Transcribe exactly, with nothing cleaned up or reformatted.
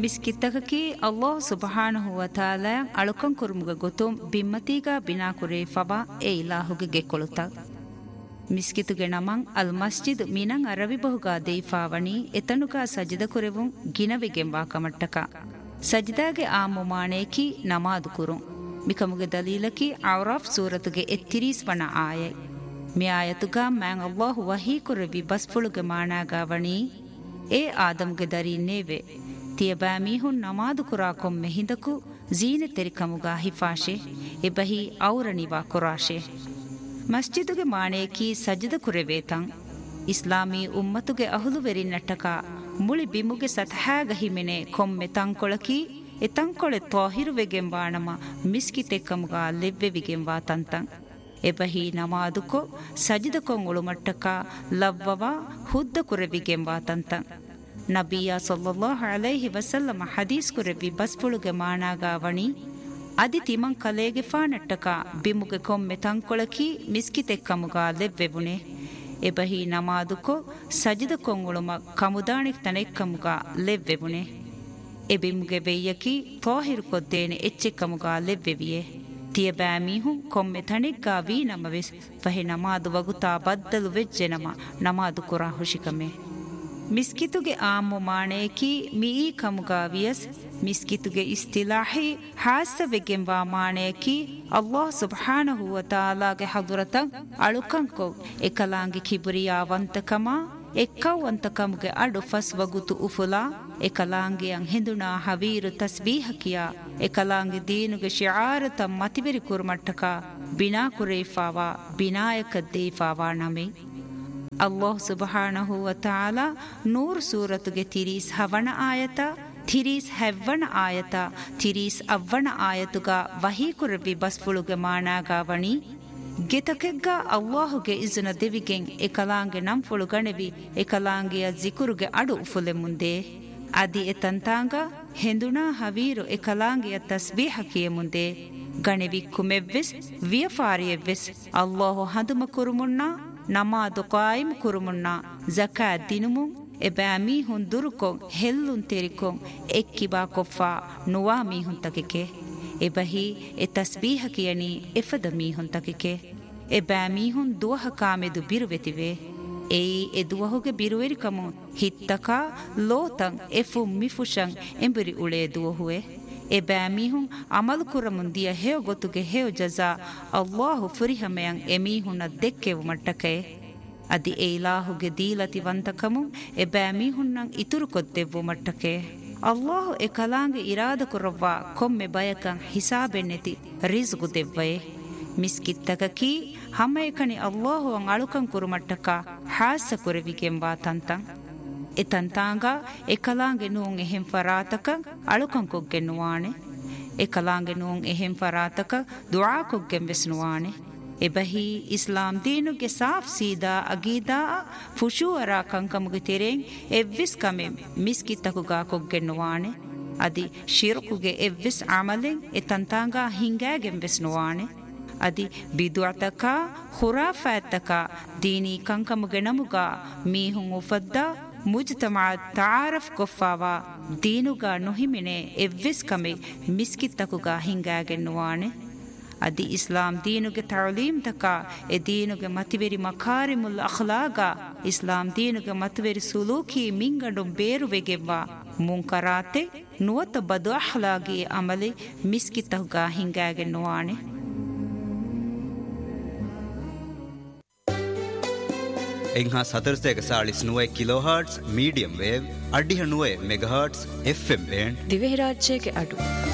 ಮಿಸ್ಕಿತ್ತಕಿ ಅಲ್ಲಾಹ್ ಸುಬ್ಹಾನಹು ವ ತಾಲಾ ಅಳುಕಂ ಕುರುಮುಗ ಗೊತುಂ ಬಿಮ್ಮತಿಗ ಬಿನಾ ಕುರೇ ಫಬಾ ಎ ಇಲಾಹುಗೆ ಗೆಕೊಳುತ ಮಿಸ್ಕಿತುಗೆ ನಮಂ ಅಲ್ ಮಸ್ಜಿದ್ ಮಿನಂ ಅರವಿ ಬಹುಗಾ ದೇಫಾವಣಿ ಎತನುಗ ಸಜಿದ ಕುರೆವುಂ ಗಿನವೆಗೆಂಬಾ ಕಮಟ್ಟಕ ಸಜಿದಾಗೆ ಆ ಮುಮಾಣೇಕಿ ನಮಾದು ಕುರುಂ ಮಿಕಮುಗೆ ದಲೀಲಕಿ ಔರಾಫ್ ಸೂರತುಗೆ ಎತ್ತಿರೀಸ್ ವಣ ಆಯೈ ಮಿ ಆಯತುಗ ಮ್ಯಾಂ ಅಲ್ಲಾಹ್ ವಹೀ ಕುರವಿ ಬಸ್ಫುಳುಗೆ ಮಾಣಾಗಾವಣಿ ಎ ಆದಮ್ಗೆ ದರಿ ನೇವೆ ತಿಯಬಾ ಮೀಹುನ್ ನಮಾದು ಕುರಾ ಕೊಮ್ಮೆ ಹಿಂದಕು ಜೀನೆ ತೆರಿಕಮುಗಾ ಹಿಫಾಶೆ ಎಬಹಿ ಔರಣಿವಾ ಕುರಾಶೆ ಮಸ್ಜಿದುಗೆ ಮಾಣೇಕಿ ಸಜದ ಕುರೆವೇತಂ ಇಸ್ಲಾಮೀ ಉಮ್ಮತುಗೆ ಅಹುಲುವೆರಿ ನಟಕ ಮುಳಿ ಬಿಮುಗೆ ಸತಹಾಗ ಹಿಮೆನೆ ಕೊಮ್ಮೆ ತಂಕೊಳಕಿ ಎ ತಂಕೊಳೆ ತ್ವಾಹಿರುವೆಗೆಂಬಾಣಮ ಮಿಸ್ಕಿತೆಕ್ಕಮುಗಾ ಲೆವ್ವೆವಿಗೆಂಬಾ ತಂತಂ ಎಬಹಿ ನಮಾದುಕೊ ಸಜಿದಕೊಂ ಉಳುಮಟ್ಟಕ ಲವ್ವವ ಹುದ್ದ ಕುರೆವಿಗೆಂಬಾ ತಂತಂ ನಬಿಯ ಸಲ್ಲಲ್ಲಾಹು ಅಲೈಹಿ ವಸಲ್ಲಮ ಹದೀಸ್ ಕುರೆವಿ ಬಸ್ಫುಳುಗೆ ಮಾಣಾಗಾವಣಿ ಅದಿ ತಿಮಂ ಕಲೇಗೆ ಫಾನಟ್ಟಕ ಬಿಮುಗೆ ಕೊಮ್ಮೆ ತಂಕೊಳಕಿ ಮಿಸ್ಕಿತೆಕ್ಕಮುಗಾ ಲೆವ್ವೆವುನೆ ಎಬಹಿ ನಮಾದುಕೊ ಸಜಿದಕೊಂ ಉಳುಮ ಕಮುದಾಣಿಕ್ ತನೆಕ್ಕಮುಗಾ ಲೆವ್ವೆವುನೆ ಎಬಿಮುಗೆ ಬೆಯ್ಯಕಿ ತ್ವಾಹಿರು ಕೊದ್ದೇನೆ ಎಚ್ಚೆಕ್ಕಮುಗಾ ಲೆವ್ವೆವಿಯೆ ತಿಯಬಾ ಮೀಹುಂ ಕೊಮ್ಮೆ ತಣಿಗ್ಗಾ ವೀ ನಮವೆಸ್ ಫಹೆ ನಮಾದು ವಗುತಾ ಬದ್ದಲು ವೆಜ್ಜೆ ನಮ ನಮಾದು ಕುರಾ ಹುಶಿಕಮೆ ಮಿಸ್ಕಿತುಗೆ ಆಮು ಮಾಣೇಕಿ ಮೀ ಕಮುಗಾ ವಿಯಸ್ ಮಿಸ್ಕಿತುಗೆ ಇಸ್ತಿಲಾಹಿ ಹಾಸವೆಗೆಂಬಾ ಮಾಣೇಕಿ ಅಲ್ಲಾಹ್ ಸುಬ್ಹಾನಹು ವ ತಾಲಾಗೆ ಹದುರತಂ ಅಳುಕಂಕೊ ಎಕಲಾಂಗಿ ಕಿಬುರಿಯಾವಂತಕಮ ಎಕ್ಕವಂತಕಮುಗೆ ಅಡು ಫಸ್ ವಗುತು ಉಫುಲಾ ಎಕಲಾಂಗಿಯಂ ಹಿಂದುನಾ ಹವೀರು ತಸ್ಬೀಹಕಿಯ ಎಕಲಾಂಗಿ ದೀನುಗೆ ಶಿಆರತ ಮತಿವೆರಿ ಕುರುಮಟ್ಟಕ ಬಿನಾ ಕುರೇಫಾವಾ ಬಿನಾಯಕ ದೇಫಾವಾ ನಮೆ ಅಲ್ಲಾಹ್ ಸುಬ್ಹಾನಹು ವ ತಾಲಾ ನೂರ್ ಸೂರತುಗೆ ತಿರೀಸ್ ಹವಣ ಆಯತ ತಿರೀಸ್ ಹೆವ್ವಣ ಆಯತ ತಿರೀಸ್ ಅವ್ವಣ ಆಯತುಗ ವಹೀ ಕುರವಿ ಬಸ್ಫುಳುಗೆ ಮಾಣಾಗಾವಣಿ ಗೆತಕೆಗ್ಗ ಅಲ್ಲಾಹುಗೆ ಇಜುನ ದೆವಿಗೆಂ ಎಕಲಾಂಗೆ ನಂಫುಳು ಗಣೆವಿ ಎಕಲಾಂಗೆಯ ಜಿಕುರುಗೆ ಅಡು ಉಫುಲೆ ಮುಂದೆ ಅದಿ ಎತಂತಾಂಗ ಹೆಂದುನಾ ಹವೀರು ಎಕಲಾಂಗೆಯ ತಸ್ಬೀಹಕಿಯ ಮುಂದೆ ಗಣೆವಿ ಕುಮೆವ್ವೆಸ್ ವಿಯಫಾರಿಯವ್ವೆಸ್ ಅಲ್ಲಾಹು ಹದುಮ ಕುರುಮುನ್ನ ನಮಾದು ಕಾಯಿಮ್ ಕುರುಮುನ್ನ ಜಕಾತ್ ದಿನುಮುಂ ಎಬಾ ಮೀಹುನ್ ದುರುಕೊಂ ಹೆಲ್ಲುನ್ ತೆರಿಕೊಂ ಎಕ್ಕಿಬಾ ಕೊಫ್ಫಾ ನುವಾ ಮೀಹುನ್ ತಕಿಕೆ ಎಬಹಿ ಎ ತಸ್ಬೀಹಕಿಯನಿ ಎಫದ ಮೀಹುನ್ ತಕಿಕೆ ಎಬಾ ಮೀಹುನ್ ದುವಹ ಕಾಮೆದು ಬಿರುವೆತಿವೆ ಏಯಿ ಎ ದುವಹುಗೆ ಬಿರುವೆರಿಕಮು ಹಿತ್ತಕ ಲೋತಂ ಎಫು ಮಿಫುಶಂ ಎಂಬುರಿ ಉಳೆ ದುವಹುವೆ ಎಬಾ ಮೀಹುನ್ ಅಮಲು ಕುರಮುನ್ ದಿಯ ಹೇವ ಗೊತ್ತುಗೆ ಹೇವ ಜಜಾ ಅಲ್ಲಾಹು ಫುರಿಹಮೆಯಂ ಎಮೀಹುನ ದೆಕ್ಕೆವು ಮಟ್ಟಕೆ ಅದಿ ಎ ಇಲಾಹುಗೆ ದೀಲತಿ ವಂತಕಮು ಎಬಾ ಮೀಹುನ್ನಂ ಇತುರು ಕೊದ್ದೆವು ಮಟ್ಟಕೆ ಅಲ್ಲಾಹು ಎ ಕಲಾಂಗೆ ಇರಾದ ಕುರವ್ವ ಕೊಮ್ಮೆ ಬಯಕಂ ಹಿಸಾಬೆನ್ನೆತಿ ರಿಜ್ಗು ದೆವ್ವಯೆ ಮಿಸ್ಕಿತ್ತಕಕಿ ಹಮ್ಮಯಕಣಿ ಅಲ್ಲಾಹು ಅಂ ಅಳುಕಂ ಕುರುಮಟ್ಟಕ ಹಾಸ ಕುರವಿಗೆಂಬಾ ತಂತಂ ಎ ತಂತಾಂಗ ಎ ಕಲಾಂಗೆ ನೂಂ ಎಹೆಂ ಫರಾತಕ ಅಳುಕಂ ಕೊಗ್ಗೆ ನುವಾಣೆ ಎ ಕಲಾಂಗೆ ನೂಂ ಎಹೆಂ ಫರಾತಕ ದುಆ ಕೊಗ್ಗೆಂ ವೆಸ್ನುವಾಣೆ ಎಬಹಿ ಇಸ್ಲಾಂ ದೀನುಗೆ ಸಾಫ್ ಸೀದಾ ಅಗೀದಾ ಫುಶೂಅರ ಕಂಕಮುಗೆ ತೆರೆಂ ಎವ್ವಿಸ್ ಕಮೆ ಮಿಸ್ಕಿತ್ತಕುಗಾ ಕೊಗ್ಗೆ ನುವಾಣೆ ಅದಿ ಶಿರ್ಕುಗೆ ಎವ್ವಿಸ್ ಅಮಲೆಂ ಎ ತಂತಾಂಗ ಹಿಂಗಾಗೆಂ ವೆಸ್ನುವಾಣೆ ಅದಿ ಬಿದುಅತಕ ಖುರಾಫಾತಕ ದೀನಿ ಕಂಕಮುಗೆ ನಮುಗಾ ಮೀಹುಂ ಉಫದ್ದಾ ಮುಜ್ತಮಾ ತಾರಫ್ ಕೊಫಾವಾ ದೀನುಗಾ ನುಹಿಮಿನೆ ಎವ್ವಿಸ್ ಕಮೆ ಮಿಸ್ಕಿತ್ತಕುಗಾ ಹಿಂಗಾಗೆನ್ನುವಾಣೆ ಅದಿ ಇಸ್ಲಾಂ ದೀನುಗೆ ತಅಲೀಮ್ ತಕ ಎ ದೀನುಗೆ ಮತಿವೆರಿ ಮಕಾರಿಮುಲ್ ಅಖ್ಲಾಗ ಇಸ್ಲಾಂ ದೀನುಗೆ ಮತಿವೆರಿ ಸುಲೂಕಿ ಮಿಂಗಂಡು ಬೇರುವೆಗೆವ್ವ ಮುಂಕರಾತೆ ನುವತ ಬದು ಅಖ್ಲಾಗಿ ಅಮಲೆ ಮಿಸ್ಕಿತ್ತಕುಗಾ ಹಿಂಗಾಗೆನ್ನುವಾಣೆ එංහා සතරසයක සාලිස් නුවයි කිලෝහර්ට්ස් medium wave අඩිහ නුවයි මෙගහර්ට්ස් F M band දිවෙහිරාජ්‍යයක අඩු